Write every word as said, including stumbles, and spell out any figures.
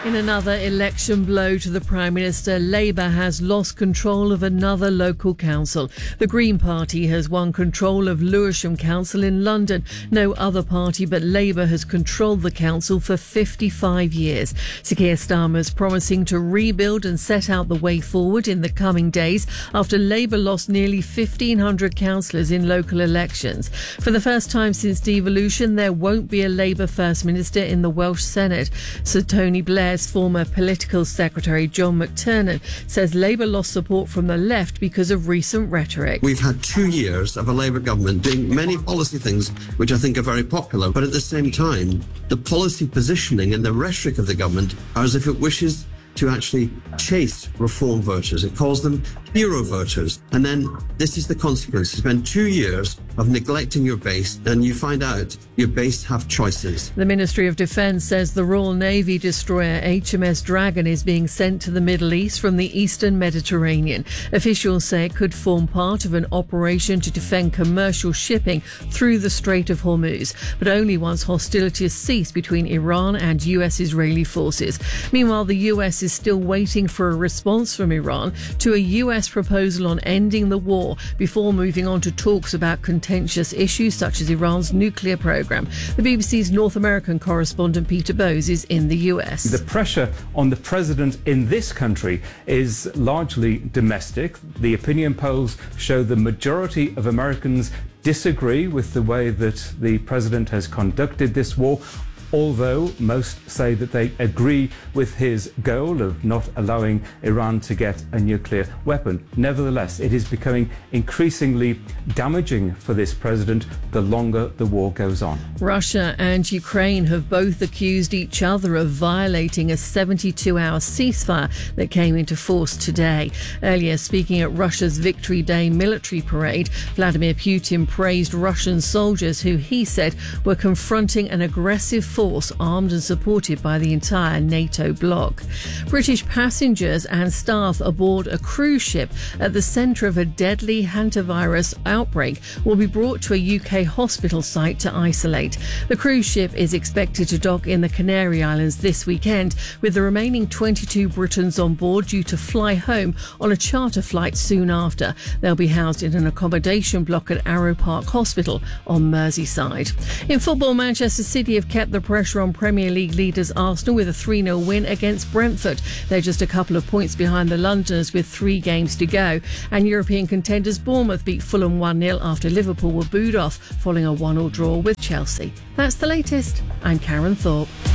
In another election blow to the Prime Minister, Labour has lost control of another local council. The Green Party has won control of Lewisham Council in London. No other party but Labour has controlled the council for fifty-five years. Sir Keir Starmer's promising to rebuild and set out the way forward in the coming days after Labour lost nearly fifteen hundred councillors in local elections. For the first time since devolution, there won't be a Labour First Minister in the Welsh Senate. Sir Tony Blair's former political secretary John McTernan says Labour lost support from the left because of recent rhetoric. We've had two years of a Labour government doing many policy things which I think are very popular, but at the same time, the policy positioning and the rhetoric of the government are as if it wishes to actually chase reform voters. It calls them hero voters. And then this is the consequence. You spend two years of neglecting your base and you find out your base have choices. The Ministry of Defence says the Royal Navy destroyer H M S Dragon is being sent to the Middle East from the eastern Mediterranean. Officials say it could form part of an operation to defend commercial shipping through the Strait of Hormuz, but only once hostilities cease between Iran and U S-Israeli forces. Meanwhile, the U S is still waiting for a response from Iran to a U S proposal on ending the war before moving on to talks about contentious issues such as Iran's nuclear program. The B B C's North American correspondent Peter Bowes is in the U S. The pressure on the president in this country is largely domestic. The opinion polls show the majority of Americans disagree with the way that the president has conducted this war, although most say that they agree with his goal of not allowing Iran to get a nuclear weapon. Nevertheless, it is becoming increasingly damaging for this president the longer the war goes on. Russia and Ukraine have both accused each other of violating a seventy-two hour ceasefire that came into force today. Earlier, speaking at Russia's Victory Day military parade, Vladimir Putin praised Russian soldiers who he said were confronting an aggressive force Force armed and supported by the entire NATO bloc. British passengers and staff aboard a cruise ship at the centre of a deadly hantavirus outbreak will be brought to a U K hospital site to isolate. The cruise ship is expected to dock in the Canary Islands this weekend, with the remaining twenty-two Britons on board due to fly home on a charter flight soon after. They'll be housed in an accommodation block at Arrow Park Hospital on Merseyside. In football, Manchester City have kept the pressure on Premier League leaders Arsenal with a three nil win against Brentford. They're just a couple of points behind the Londoners with three games to go. And European contenders Bournemouth beat Fulham one nil after Liverpool were booed off following a one all draw with Chelsea. That's the latest. I'm Karen Thorpe.